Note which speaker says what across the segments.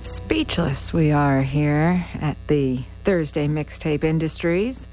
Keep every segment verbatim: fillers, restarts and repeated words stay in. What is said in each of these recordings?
Speaker 1: Speechless we are here at the Thursday Mixtape Industries.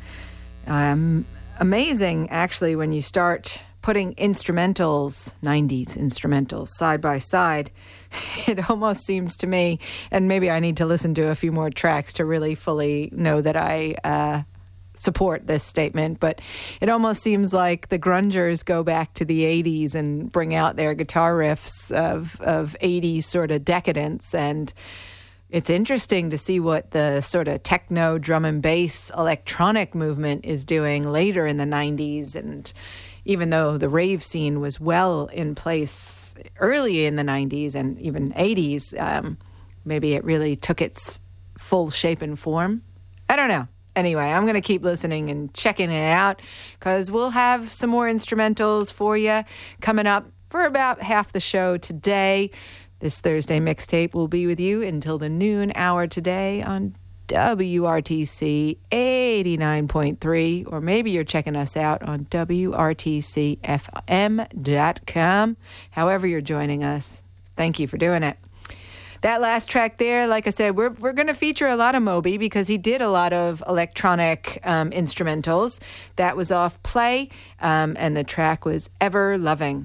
Speaker 1: Um, amazing, actually, when you start putting instrumentals, nineties instrumentals, side by side. It almost seems to me, and maybe I need to listen to a few more tracks to really fully know that I uh, support this statement, but it almost seems like the grungers go back to the eighties and bring out their guitar riffs of, of eighties sort of decadence. And it's interesting to see what the sort of techno, drum and bass, electronic movement is doing later in the nineties. And even though the rave scene was well in place early in the nineties and even eighties, um, maybe it really took its full shape and form. I don't know. Anyway, I'm going to keep listening and checking it out because we'll have some more instrumentals for you coming up for about half the show today. This Thursday mixtape will be with you until the noon hour today on W R T C eighty-nine point three, or maybe you're checking us out on W R T C F M dot com. However you're joining us, thank you for doing it. That last track there, like I said, we're we're going to feature a lot of Moby because he did a lot of electronic um, instrumentals. That was off Play, um, and the track was Ever Loving.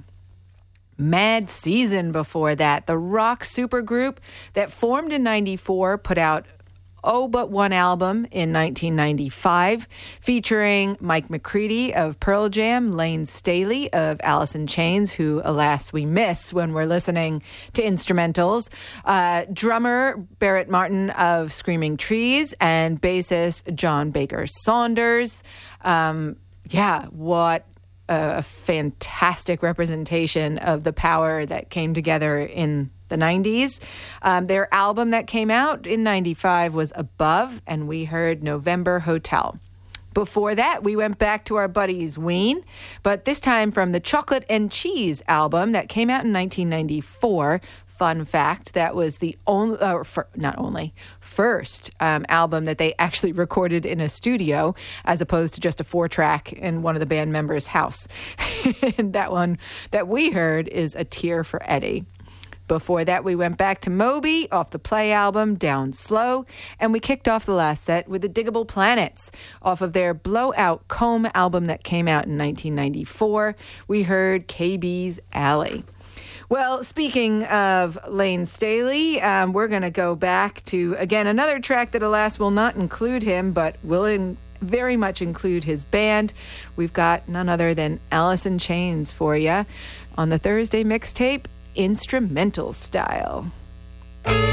Speaker 1: Mad Season before that, the rock supergroup that formed in ninety-four, put out Oh But One album in nineteen ninety-five, featuring Mike McCready of Pearl Jam, Lane Staley of Alice in Chains, who, alas, we miss when we're listening to instrumentals, uh, drummer Barrett Martin of Screaming Trees, and bassist John Baker Saunders. Um, yeah, what a fantastic representation of the power that came together in the nineties. Um, their album that came out in ninety-five was Above, and we heard November Hotel. Before that, we went back to our buddies Ween, but this time from the Chocolate and Cheese album that came out in nineteen ninety-four. Fun fact, that was the only, uh, for, not only, first um, album that they actually recorded in a studio as opposed to just a four-track in one of the band members' house. And that one that we heard is A Tear for Eddie. Before that, we went back to Moby off the Play album, Down Slow, and we kicked off the last set with the Diggable Planets off of their Blowout Comb album that came out in nineteen ninety-four. We heard K B's Alley. Well, speaking of Lane Staley, um, we're going to go back to, again, another track that, alas, will not include him, but will in, very much include his band. We've got none other than Alice in Chains for you on the Thursday mixtape, Instrumental Style.